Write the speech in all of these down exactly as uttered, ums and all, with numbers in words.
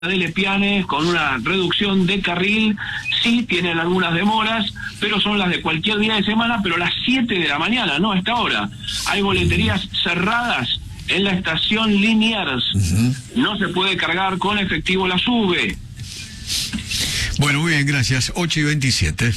de Lepiane con una reducción de carril, sí tienen algunas demoras, pero son las de cualquier día de semana, pero a las siete de la mañana, no a esta hora. Hay boleterías cerradas en la estación Liniers. Uh-huh. No se puede cargar con efectivo la SUBE. Bueno, muy bien, gracias. ocho y veintisiete.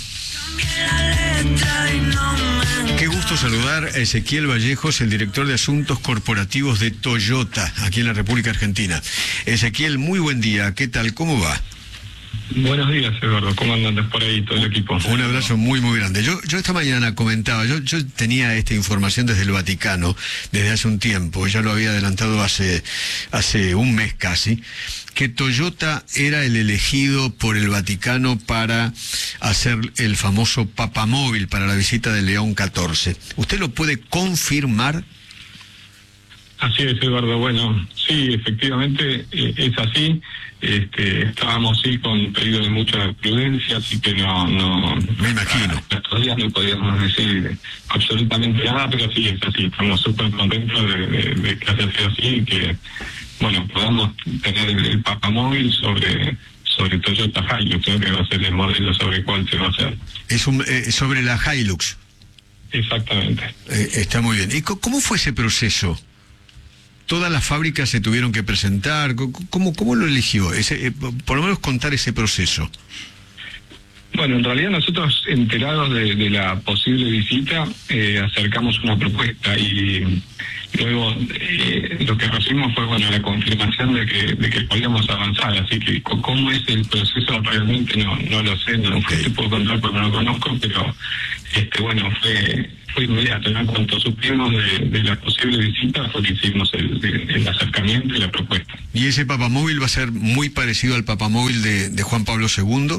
Qué gusto saludar a Ezequiel Vallejos, el director de Asuntos Corporativos de Toyota, aquí en la República Argentina. Ezequiel, muy buen día. ¿Qué tal? ¿Cómo va? Buenos días, Eduardo. ¿Cómo andan por ahí todo el equipo? Un abrazo muy, muy grande. Yo, yo esta mañana comentaba, yo, yo tenía esta información desde el Vaticano, desde hace un tiempo, ya lo había adelantado hace, hace un mes casi, que Toyota era el elegido por el Vaticano para hacer el famoso papamóvil para la visita de León catorce. ¿Usted lo puede confirmar? Así es, Eduardo. Bueno, sí, efectivamente eh, es así. Este, estábamos sí con pedido de mucha prudencia, así que no, no. Me imagino. Estos días no podíamos decir absolutamente nada, pero sí es así. Estamos súper contentos de, de, de que haya sido así y que, bueno, podamos tener el, el papamóvil sobre sobre Toyota Hilux, creo que va a ser el modelo sobre el cual se va a hacer. Es un, eh, sobre la Hilux. Exactamente. Eh, está muy bien. ¿Y cómo fue ese proceso? ¿Todas las fábricas se tuvieron que presentar? ¿Cómo, cómo lo eligió? Ese, eh, por lo menos contar ese proceso. Bueno, en realidad nosotros, enterados de, de la posible visita, eh, acercamos una propuesta y luego eh, lo que recibimos fue, bueno, la confirmación de que de que podíamos avanzar. Así que cómo es el proceso realmente no no lo sé, no okay. Te puedo contar porque no lo conozco, pero este bueno, fue fue inmediato, ¿no? En cuanto supimos de, de la posible visita, fue que hicimos el, el, el acercamiento y la propuesta. ¿Y ese papamóvil va a ser muy parecido al papamóvil de, de Juan Pablo segundo?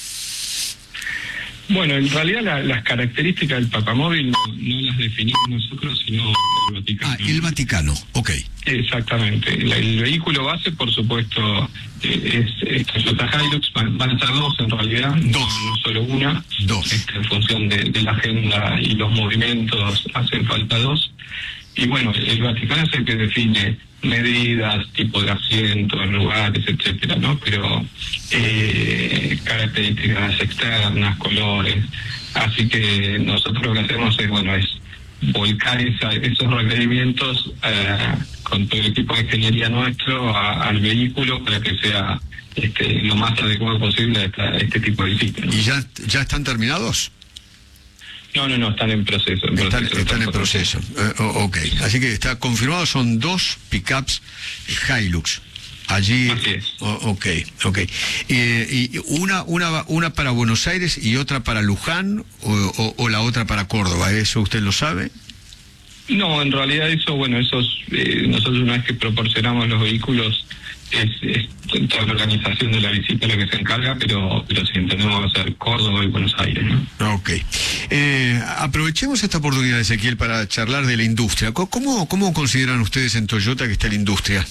Bueno, en realidad la, las características del papamóvil no, no las definimos nosotros, sino el Vaticano. Ah, el Vaticano, ok. Exactamente. El, el vehículo base, por supuesto, eh, es, es Toyota Hilux, van, van a ser dos en realidad, dos. No, no solo una. Dos. Este, en función de, de la agenda y los movimientos, hacen falta dos. Y bueno, el Vaticano es el que define medidas, tipo de asientos, lugares, etcétera, ¿no? Pero eh, características externas, colores. Así que nosotros lo que hacemos es, bueno, es volcar esa, esos requerimientos eh, con todo el equipo de ingeniería nuestro a, al vehículo para que sea este, lo más adecuado posible a, esta, a este tipo de sitio, ¿no? ¿Y ya, ya están terminados? No, no, no, están en proceso. En están, proceso, están en proceso. Uh, ok, así que está confirmado, son dos pickups Hilux. Allí. Así es. Oh, ok, ok. Eh, ¿Y una, una, una para Buenos Aires y otra para Luján o, o, o la otra para Córdoba? ¿Eso usted lo sabe? No, en realidad eso, bueno, esos eh, nosotros una vez que proporcionamos los vehículos, es, es toda la organización de la visita lo que se encarga, pero pero si entendemos va a ser Córdoba y Buenos Aires, ¿no? Ok. Eh, aprovechemos esta oportunidad, Ezequiel, para charlar de la industria. ¿Cómo, cómo consideran ustedes en Toyota que está la industria?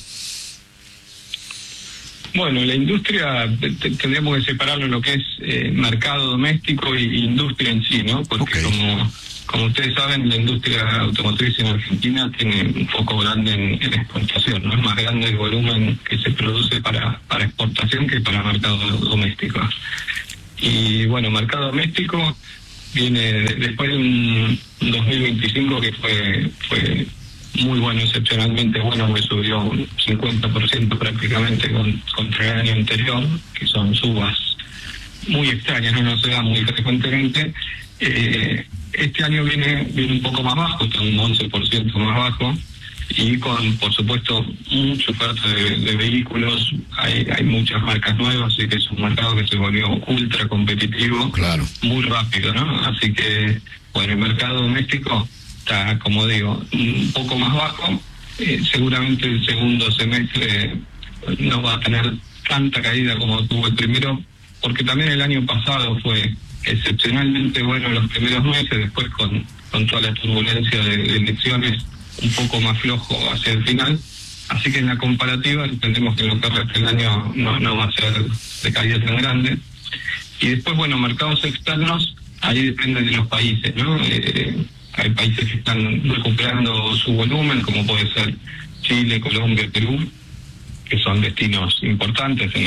Bueno, la industria tendríamos que separarlo en lo que es eh, mercado doméstico e industria en sí, ¿no? Porque okay. como como ustedes saben, la industria automotriz en Argentina tiene un foco grande en, en exportación, ¿no? Es más grande el volumen que se produce para, para exportación que para mercado doméstico. Y bueno, mercado doméstico viene de, después de un dos mil veinticinco que fue fue muy bueno, excepcionalmente bueno, que subió un cincuenta por ciento prácticamente con, contra el año anterior, que son subas muy extrañas, no, no se da muy frecuentemente. Eh, este año viene viene un poco más bajo, está un once por ciento más bajo, y con, por supuesto, mucha oferta de, de vehículos, hay, hay muchas marcas nuevas, así que es un mercado que se volvió ultra competitivo, claro, muy rápido, ¿no? Así que, bueno, el mercado doméstico está, como digo, un poco más bajo. Eh, seguramente el segundo semestre no va a tener tanta caída como tuvo el primero, porque también el año pasado fue excepcionalmente bueno en los primeros meses, después con, con toda la turbulencia de, de elecciones, un poco más flojo hacia el final. Así que en la comparativa entendemos que lo que resta el año no, no va a ser de caída tan grande. Y después, bueno, mercados externos, ahí depende de los países, ¿no? Eh, hay países que están recuperando su volumen, como puede ser Chile, Colombia, Perú. que son destinos importantes en